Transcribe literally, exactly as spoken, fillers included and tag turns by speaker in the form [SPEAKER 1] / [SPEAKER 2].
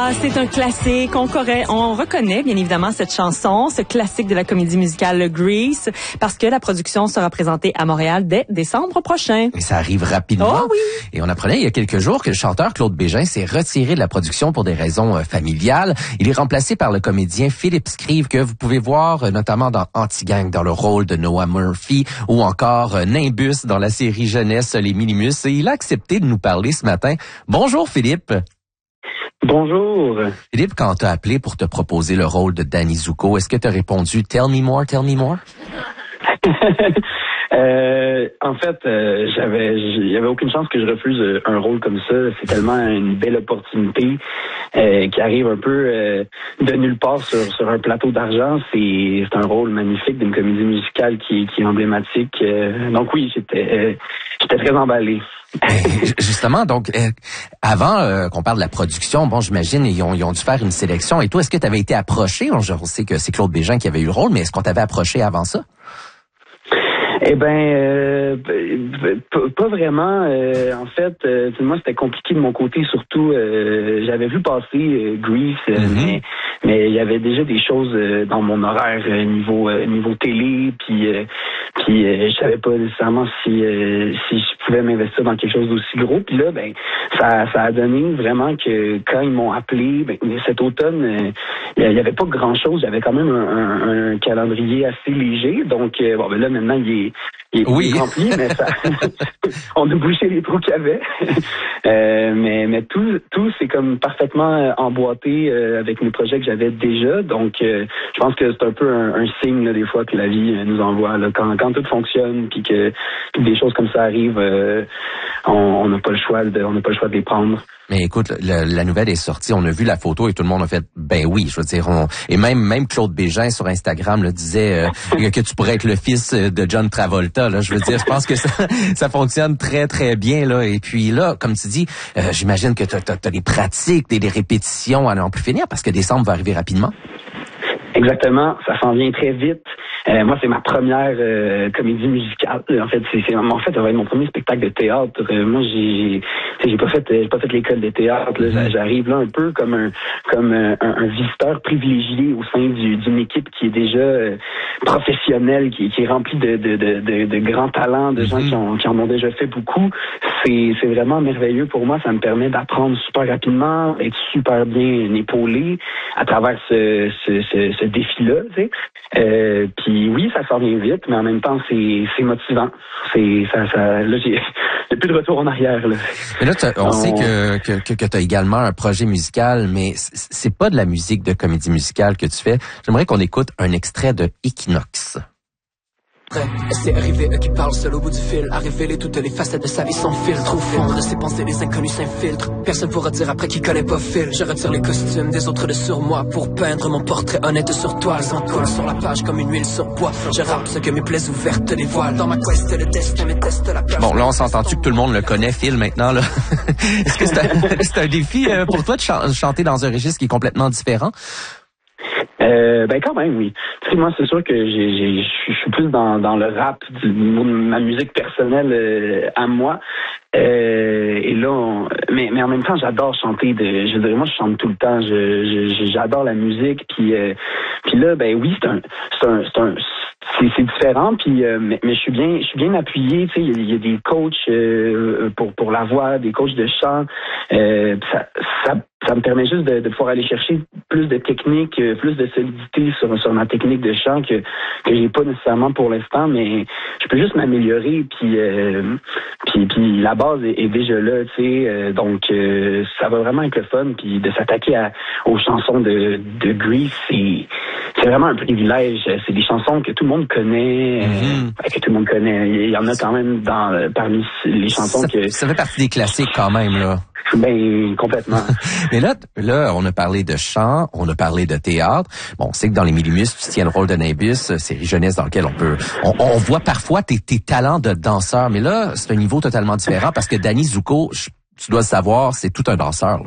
[SPEAKER 1] Ah, c'est un classique. On, correct, on reconnaît bien évidemment cette chanson, ce classique de la comédie musicale Grease, parce que la production sera présentée à Montréal dès décembre prochain.
[SPEAKER 2] Et ça arrive rapidement.
[SPEAKER 1] Oh oui.
[SPEAKER 2] Et on apprenait il y a quelques jours que le chanteur Claude Bégin s'est retiré de la production pour des raisons euh, familiales. Il est remplacé par le comédien Philippe Scrive, que vous pouvez voir euh, notamment dans Anti-Gang dans le rôle de Noah Murphy, ou encore euh, Nimbus dans la série jeunesse Les Minimus. Et il a accepté de nous parler ce matin. Bonjour Philippe.
[SPEAKER 3] Bonjour.
[SPEAKER 2] Philippe, quand t'as appelé pour te proposer le rôle de Danny Zuko, est-ce que t'as répondu « Tell me more, tell me more » ?
[SPEAKER 3] euh, en fait, euh, j'avais, il y avait aucune chance que je refuse un rôle comme ça. C'est tellement une belle opportunité euh, qui arrive un peu euh, de nulle part sur, sur un plateau d'argent. C'est, c'est un rôle magnifique d'une comédie musicale qui, qui est emblématique. Euh, donc oui, j'étais, euh, j'étais très emballé.
[SPEAKER 2] Justement, donc, euh, avant euh, qu'on parle de la production, bon, j'imagine, ils ont, ils ont dû faire une sélection. Et toi, est-ce que tu avais été approché? On, je sais que c'est Claude Bégin qui avait eu le rôle, mais est-ce qu'on t'avait approché avant ça?
[SPEAKER 3] Eh ben, euh, p- pas vraiment. Euh, en fait, euh, moi, c'était compliqué de mon côté. Surtout, euh, j'avais vu passer euh, Grease, euh, mm-hmm. mais mais il y avait déjà des choses euh, dans mon horaire euh, niveau euh, niveau télé, puis euh, puis euh, je savais pas nécessairement si euh, si je pouvais m'investir dans quelque chose d'aussi gros. Puis là, ben, ça ça a donné vraiment que quand ils m'ont appelé, ben, cet automne, euh, il y avait pas grand chose. J'avais quand même un, un, un calendrier assez léger. Donc, euh, bon, ben là maintenant, il est Il est
[SPEAKER 2] oui.
[SPEAKER 3] rempli, mais ça, on a bouché les trous qu'il y avait. Euh, mais mais tout tout c'est comme parfaitement emboîté euh, avec mes projets que j'avais déjà. Donc euh, je pense que c'est un peu un, un signe là, des fois que la vie nous envoie là, quand quand tout fonctionne puis que puis des choses comme ça arrivent, euh, on n'a pas le choix de on n'a pas le choix de les prendre.
[SPEAKER 2] Mais écoute, le, la nouvelle est sortie, on a vu la photo et tout le monde a fait ben oui, je veux dire, on, et même même Claude Bégin sur Instagram le disait euh, que tu pourrais être le fils de John Travolta. Là, je veux dire, je pense que ça, ça fonctionne très très bien là. Et puis là, comme tu dis, euh, j'imagine que tu as des pratiques, des, des répétitions à n'en plus finir parce que décembre va arriver rapidement.
[SPEAKER 3] Exactement, ça s'en vient très vite. Euh, moi, c'est ma première euh, comédie musicale. En fait, c'est, c'est en fait, ça va être mon premier spectacle de théâtre. Euh, moi, j'ai, j'ai, j'ai pas fait, j'ai pas fait l'école de théâtre. Là. J'arrive là un peu comme un, comme un, un visiteur privilégié au sein du, d'une équipe qui est déjà euh, professionnelle, qui, qui est remplie de, de, de, de, de grands talents, de gens qui, ont, qui en ont déjà fait beaucoup. C'est, c'est vraiment merveilleux pour moi. Ça me permet d'apprendre super rapidement, d'être super bien épaulé à travers ce, ce, ce, ce défi-là. Tu sais. Euh, puis oui, ça s'en vient vite, mais en même temps, c'est, c'est motivant. C'est, ça, ça, là, j'ai, j'ai plus de retour en arrière. Là,
[SPEAKER 2] mais là on, on sait que, que, que, que tu as également un projet musical, mais c'est pas de la musique de comédie musicale que tu fais. J'aimerais qu'on écoute un extrait de Equinox.
[SPEAKER 4] C'est arrivé, eux qui parlent seul au bout du fil, à révéler toutes les facettes de sa vie sans filtre. Au fond de ses pensées, les inconnus s'infiltrent. Personne pourra dire après qui connaît pas Phil. Je retire les costumes des autres de sur moi pour peindre mon portrait honnête sur toile. Sans colle sur la page comme une huile sur bois. Je rappe ce que mes plaies ouvertes dévoilent. Dans ma quest, le destin me teste la page.
[SPEAKER 2] Bon, là, on s'entend-tu que tout le monde le connaît, Phil, maintenant, là? Est-ce que c'est un, c'est un défi pour toi de ch- chanter dans un registre qui est complètement différent?
[SPEAKER 3] Euh, ben quand même, oui. Tu sais, moi, c'est sûr que j'ai, j'ai, je suis plus dans, dans le rap, du, de ma musique personnelle euh, à moi. Euh, et là, on, mais, mais en même temps, j'adore chanter. De, je veux dire, moi, je chante tout le temps. Je, je, j'adore la musique. Puis, euh, puis là, ben oui, c'est un, c'est un, c'est un c'est, c'est différent, puis euh, mais, mais je suis bien, je suis bien appuyé. Tu sais, il y, y a des coachs euh, pour pour la voix, des coachs de chant. Euh, ça, ça, ça me permet juste de, de pouvoir aller chercher plus de technique, plus de solidité sur sur ma technique de chant que que j'ai pas nécessairement pour l'instant, mais je peux juste m'améliorer. Puis euh, puis puis la base est, est déjà là, tu sais. Euh, donc euh, ça va vraiment être le fun. Puis de s'attaquer à, aux chansons de de Grease, c'est c'est vraiment un privilège. C'est des chansons que tout le monde connaît, mm-hmm. euh, que tout le monde connaît. Il y en a quand même dans parmi les chansons
[SPEAKER 2] ça,
[SPEAKER 3] que...
[SPEAKER 2] Ça fait partie des classiques quand même, là.
[SPEAKER 3] Ben, complètement.
[SPEAKER 2] Mais là, là, on a parlé de chant, on a parlé de théâtre. Bon, on sait que dans les Minimus, tu tiens le rôle de Nimbus, série jeunesse dans lequel on peut... On, on voit parfois tes, tes talents de danseur, mais là, c'est un niveau totalement différent parce que Danny Zuko, tu dois le savoir, c'est tout un danseur, là.